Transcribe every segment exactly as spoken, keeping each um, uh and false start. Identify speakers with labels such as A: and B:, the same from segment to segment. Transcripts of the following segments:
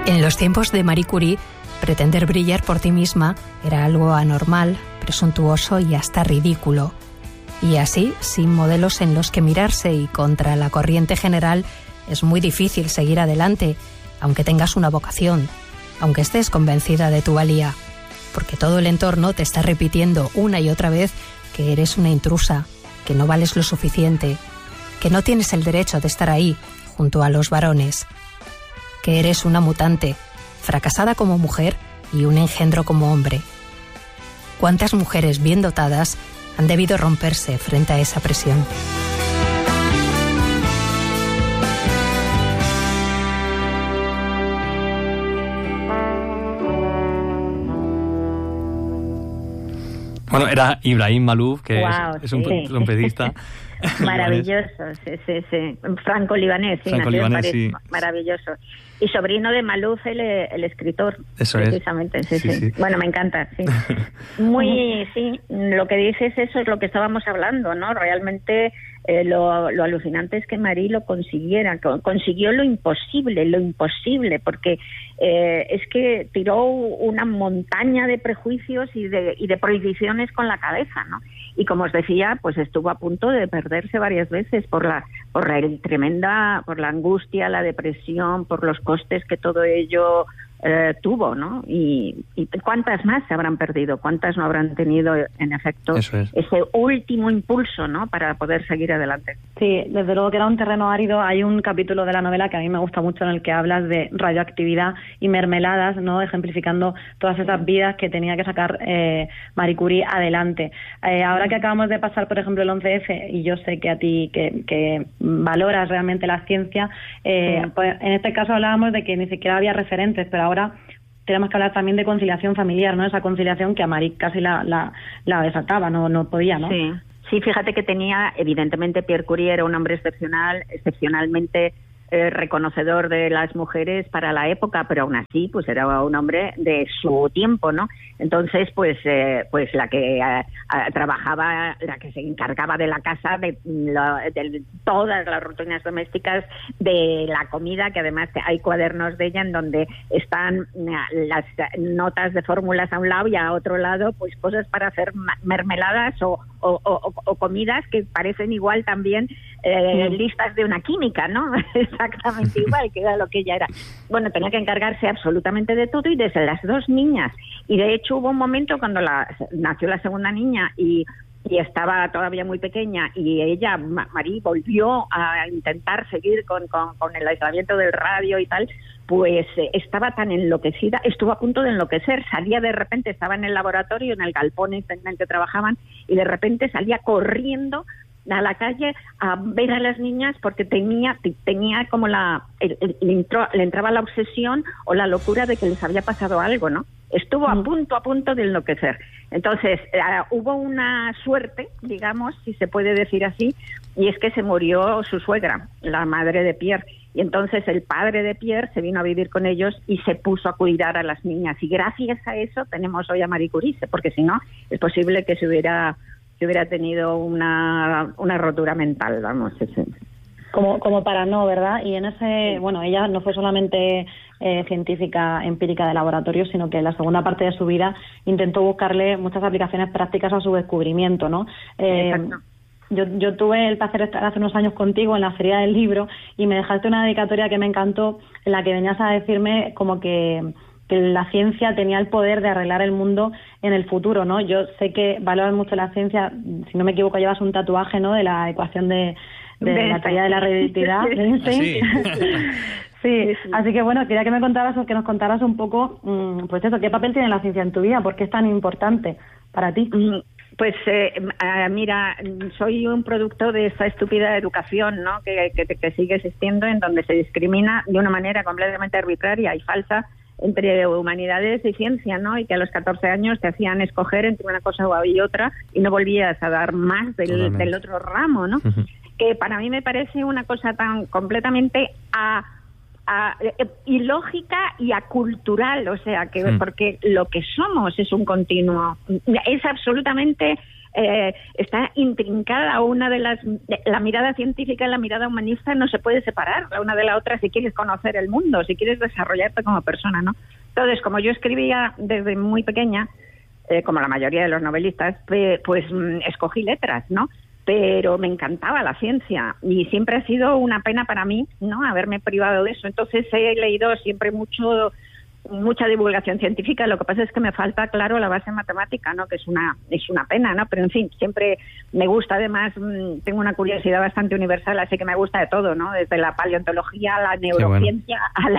A: En los tiempos de Marie Curie, pretender brillar por ti misma era algo anormal, presuntuoso y hasta ridículo. Y así, sin modelos en los que mirarse y contra la corriente general, es muy difícil seguir adelante, aunque tengas una vocación, aunque estés convencida de tu valía, porque todo el entorno te está repitiendo una y otra vez que eres una intrusa, que no vales lo suficiente, que no tienes el derecho de estar ahí, junto a los varones, que eres una mutante, fracasada como mujer y un engendro como hombre. ¿Cuántas mujeres bien dotadas han debido romperse frente a esa presión?
B: Bueno, era Ibrahim Malouf, que
C: wow,
B: es, es un
C: sí.
B: trompetista.
C: Maravilloso, sí, sí, sí. Franco-libanés, sí,
B: Franco-libanés,
C: nació en
B: sí.
C: París. Maravilloso. Y sobrino de Malouf, el, el escritor.
B: Eso
C: precisamente,
B: es.
C: Sí,
B: sí,
C: sí, sí. Bueno, me encanta, sí. Muy, sí, lo que dices, eso es lo que estábamos hablando, ¿no? Realmente eh, lo, lo alucinante es que Marie lo consiguiera, consiguió lo imposible, lo imposible, porque eh, es que tiró una montaña de prejuicios y de, y de prohibiciones con la cabeza, ¿no? Y como os decía, pues estuvo a punto de perderse varias veces por la por la tremenda, por la angustia, la depresión, por los costes que todo ello eh, tuvo, ¿no? Y, y cuántas más se habrán perdido, cuántas no habrán tenido, en efecto,
B: es.
C: ese último impulso, ¿no? Para poder seguir adelante.
D: Sí, desde luego que era un terreno árido. Hay un capítulo de la novela que a mí me gusta mucho en el que hablas de radioactividad y mermeladas, ¿no? Ejemplificando todas esas vidas que tenía que sacar eh, Marie Curie adelante. Eh, ahora que acabamos de pasar, por ejemplo, el once ese, y yo sé que a ti que, que valoras realmente la ciencia, eh,
C: sí.
D: pues en este caso hablábamos de que ni siquiera había referentes, pero ahora tenemos que hablar también de conciliación familiar, ¿no? Esa conciliación que a Marie casi la, la, la desataba, no, no podía, ¿no?
C: Sí. Sí, fíjate que tenía, evidentemente, Pierre Curie era un hombre excepcional, excepcionalmente eh, reconocedor de las mujeres para la época, pero aún así, pues era un hombre de su tiempo, ¿no? Entonces, pues, eh, pues la que eh, trabajaba, la que se encargaba de la casa, de, de todas las rutinas domésticas, de la comida, que además hay cuadernos de ella en donde están las notas de fórmulas a un lado y a otro lado, pues cosas para hacer mermeladas o O, o, o comidas que parecen igual también eh, mm. listas de una química, ¿no? Exactamente igual, que era lo que ella era. Bueno, tenía que encargarse absolutamente de todo y desde las dos niñas. Y de hecho hubo un momento cuando la, nació la segunda niña y, y estaba todavía muy pequeña y ella, Marie, volvió a intentar seguir con, con, con el aislamiento del radio y tal, pues eh, estaba tan enloquecida, estuvo a punto de enloquecer, salía de repente, estaba en el laboratorio, en el galpón en el que trabajaban, y de repente salía corriendo a la calle a ver a las niñas porque tenía tenía como la el, el, le, entró, le entraba la obsesión o la locura de que les había pasado algo, ¿no? Estuvo a punto, a punto de enloquecer. Entonces, uh, hubo una suerte, digamos, si se puede decir así, y es que se murió su suegra, la madre de Pierre. Y entonces el padre de Pierre se vino a vivir con ellos y se puso a cuidar a las niñas. Y gracias a eso tenemos hoy a Marie Curie, porque si no, es posible que se hubiera, se hubiera tenido una, una rotura mental, vamos. Ese.
D: Como, como para no, ¿verdad? Y en ese, bueno, ella no fue solamente eh, científica empírica de laboratorio, sino que en la segunda parte de su vida intentó buscarle muchas aplicaciones prácticas a su descubrimiento, ¿no? Eh, Exacto. Yo, yo tuve el placer de estar hace unos años contigo en la Feria del Libro y me dejaste una dedicatoria que me encantó, en la que venías a decirme como que, que la ciencia tenía el poder de arreglar el mundo en el futuro, ¿no? Yo sé que valoras mucho la ciencia, si no me equivoco llevas un tatuaje, ¿no?, de la ecuación de, de, de la teoría de la relatividad.
B: Sí.
D: Sí, así que bueno, quería que me contaras o que nos contaras un poco, pues eso, ¿qué papel tiene la ciencia en tu vida? ¿Por qué es tan importante para ti?
C: Pues eh, mira, soy un producto de esa estúpida educación, ¿no?, que, que, que sigue existiendo, en donde se discrimina de una manera completamente arbitraria y falsa entre humanidades y ciencia, ¿no? Y que a los catorce años te hacían escoger entre una cosa y otra y no volvías a dar más del, del otro ramo, ¿no? Uh-huh. Que para mí me parece una cosa tan completamente a A, eh, ilógica y acultural, o sea, que sí. Porque lo que somos es un continuo, es absolutamente eh, está intrincada una de las... La mirada científica y la mirada humanista no se puede separar la una de la otra si quieres conocer el mundo, si quieres desarrollarte como persona, ¿no? Entonces, como yo escribía desde muy pequeña, eh, como la mayoría de los novelistas, pues, pues escogí letras, ¿no? Pero me encantaba la ciencia y siempre ha sido una pena para mí, ¿no?, haberme privado de eso. Entonces he leído siempre mucho mucha divulgación científica. Lo que pasa es que me falta, claro, la base matemática, ¿no?, que es una es una pena, ¿no? Pero en fin, siempre me gusta. Además, tengo una curiosidad bastante universal, así que me gusta de todo, ¿no? Desde la paleontología a la neurociencia, bueno,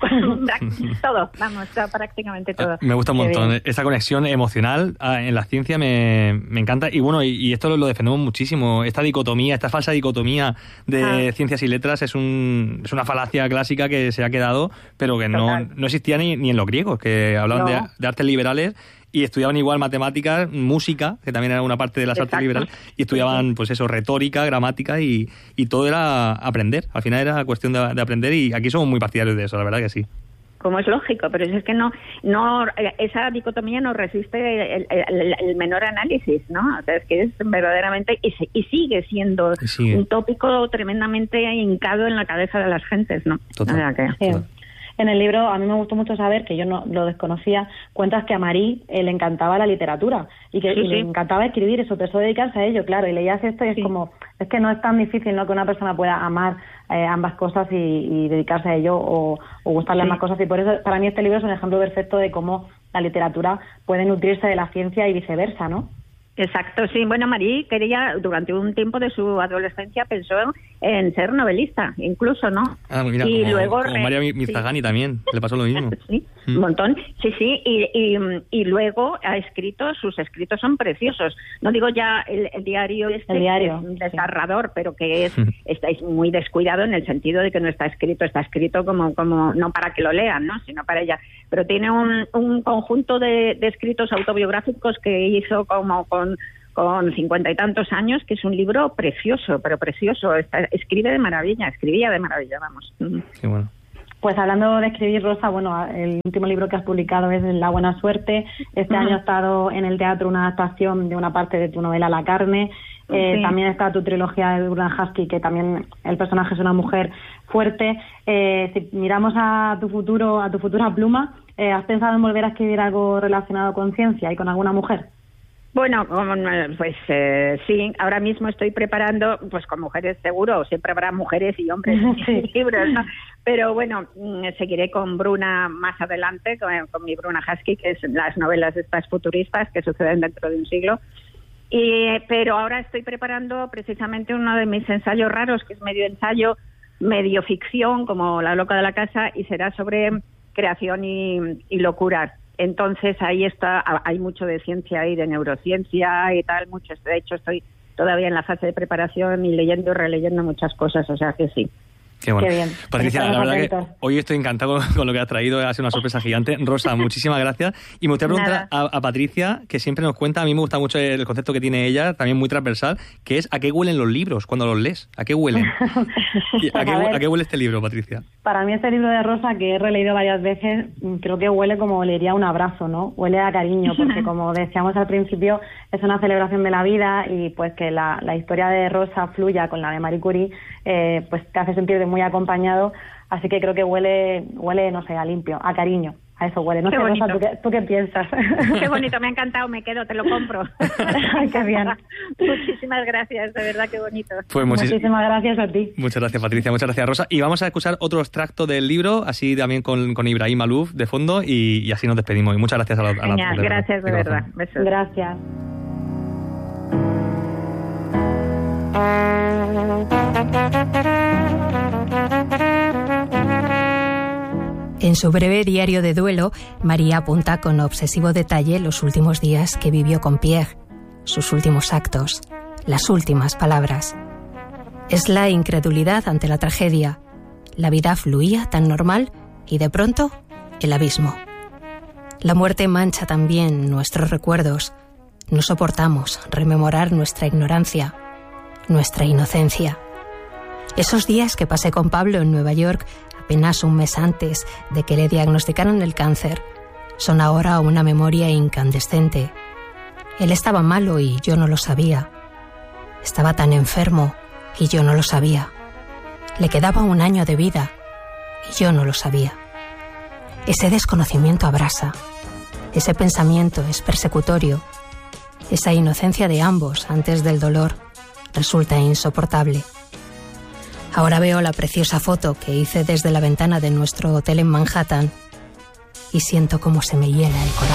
C: a la todo, vamos, prácticamente todo.
B: Me gusta un montón esa conexión emocional en la ciencia, me, me encanta. Y bueno, y, y esto lo, lo defendemos muchísimo. Esta dicotomía, esta falsa dicotomía de ah. ciencias y letras es un es una falacia clásica que se ha quedado, pero que no, no existía ni ni en los griegos, que hablaban no. de, de artes liberales y estudiaban igual matemáticas, música, que también era una parte de las Exacto. artes liberales, y estudiaban, pues eso, retórica, gramática, y, y todo era aprender. Al final era cuestión de, de aprender, y aquí somos muy partidarios de eso, la verdad que sí.
C: Como es lógico, pero es que no, no esa dicotomía no resiste el, el, el menor análisis, ¿no? O sea, es que es verdaderamente, y, y sigue siendo y sigue. un tópico tremendamente hincado en la cabeza de las gentes, ¿no?
B: Total,
C: o sea que,
B: total.
D: Sí. En el libro, a mí me gustó mucho saber, que yo no lo desconocía, cuentas que a Marie eh, le encantaba la literatura y que
C: sí,
D: y
C: sí.
D: le encantaba escribir, eso empezó a dedicarse a ello, claro, y leías esto y es sí. como, es que no es tan difícil, ¿no?, que una persona pueda amar eh, ambas cosas y, y dedicarse a ello o, o gustarle sí. ambas cosas, y por eso para mí este libro es un ejemplo perfecto de cómo la literatura puede nutrirse de la ciencia y viceversa, ¿no?
C: Exacto, sí. Bueno, Marie quería, durante un tiempo de su adolescencia, pensó en ser novelista, incluso, ¿no?
B: Ah, mira, y como, luego como María Mirzaghani sí. también, le pasó lo mismo.
C: Sí, mm. un montón. Sí, sí, y, y, y luego ha escrito, sus escritos son preciosos. No digo ya el, el diario este,
D: el diario,
C: que es desgarrador, sí. pero que es estáis muy descuidado en el sentido de que no está escrito, está escrito como, como no para que lo lean, ¿no?, sino para ella. Pero tiene un, un conjunto de, de escritos autobiográficos que hizo como con con cincuenta y tantos años, que es un libro precioso, pero precioso. Está, escribe de maravilla, escribía de maravilla, vamos.
B: Qué bueno.
D: Pues hablando de escribir, Rosa, bueno, el último libro que has publicado es La buena suerte. Este uh-huh. año ha estado en el teatro una adaptación de una parte de tu novela La carne. Eh, sí. También está tu trilogía de Bruno Husky, que también el personaje es una mujer fuerte. Eh, si miramos a tu futuro, a tu futura pluma, eh, ¿has pensado en volver a escribir algo relacionado con ciencia y con alguna mujer?
C: Bueno, pues eh, sí, ahora mismo estoy preparando, pues con mujeres seguro, siempre habrá mujeres y hombres en mis libros, ¿no? Pero bueno, seguiré con Bruna más adelante, con, con mi Bruna Husky, que es las novelas estas futuristas que suceden dentro de un siglo. Y, pero ahora estoy preparando precisamente uno de mis ensayos raros, que es medio ensayo, medio ficción, como La loca de la casa, y será sobre creación y, y locura. Entonces ahí está, hay mucho de ciencia y de neurociencia y tal, mucho. De hecho estoy todavía en la fase de preparación y leyendo y releyendo muchas cosas, o sea que sí.
B: Qué bueno.
D: Qué bien.
B: Patricia, la verdad atentos. que hoy estoy encantado con lo que has traído, ha sido una sorpresa gigante. Rosa, muchísimas gracias. Y me gustaría preguntar a, a Patricia, que siempre nos cuenta, a mí me gusta mucho el concepto que tiene ella, también muy transversal, que es ¿a qué huelen los libros cuando los lees? ¿A qué huelen? ¿A, qué, ¿A qué huele este libro, Patricia?
D: Para mí este libro de Rosa, que he releído varias veces, creo que huele como olería un abrazo, ¿no? Huele a cariño, porque como decíamos al principio, es una celebración de la vida y pues que la, la historia de Rosa fluya con la de Marie Curie, eh, pues te hace sentir muy acompañado, así que creo que huele, huele, no sé, a limpio, a cariño. A eso huele. No
C: qué
D: sé,
C: bonito.
D: Rosa, ¿tú qué, ¿tú qué piensas?
C: Qué bonito, me ha encantado, me quedo, te lo compro.
D: Ay, qué bien.
C: Muchísimas gracias, de verdad, qué bonito.
B: Pues muchis-
D: Muchísimas gracias a ti.
B: Muchas gracias, Patricia, muchas gracias, Rosa. Y vamos a escuchar otro extracto del libro, así también con, con Ibrahim Malouf de fondo, y, y así nos despedimos. Y muchas gracias a la, a la
C: Genial, gracias, de verdad.
D: Besos. Gracias.
A: En su breve diario de duelo, María apunta con obsesivo detalle los últimos días que vivió con Pierre, sus últimos actos, las últimas palabras. Es la incredulidad ante la tragedia. La vida fluía tan normal y de pronto el abismo. La muerte mancha también nuestros recuerdos. No soportamos rememorar nuestra ignorancia, nuestra inocencia. Esos días que pasé con Pablo en Nueva York, apenas un mes antes de que le diagnosticaran el cáncer, son ahora una memoria incandescente. Él estaba malo y yo no lo sabía. Estaba tan enfermo y yo no lo sabía. Le quedaba un año de vida y yo no lo sabía. Ese desconocimiento abrasa. Ese pensamiento es persecutorio. Esa inocencia de ambos antes del dolor resulta insoportable. Ahora veo la preciosa foto que hice desde la ventana de nuestro hotel en Manhattan y siento cómo se me hiela el corazón.